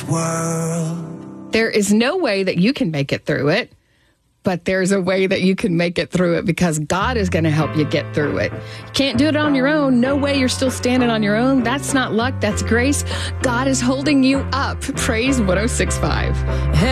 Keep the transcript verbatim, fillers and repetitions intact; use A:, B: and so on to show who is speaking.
A: world.
B: There is no way that you can make it through it, but there's a way that you can make it through it because God is going to help you get through it. You can't do it on your own. No way you're still standing on your own. That's not luck. That's grace. God is holding you up. Praise one oh six point five.